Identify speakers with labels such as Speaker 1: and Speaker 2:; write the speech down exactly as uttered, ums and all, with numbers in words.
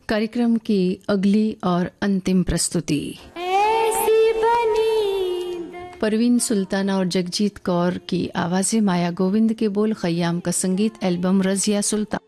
Speaker 1: कार्यक्रम की अगली और अंतिम प्रस्तुति परवीन सुल्ताना और जगजीत कौर की आवाज़ें, माया गोविंद के बोल, खयाम का संगीत, एल्बम रजिया सुल्तान।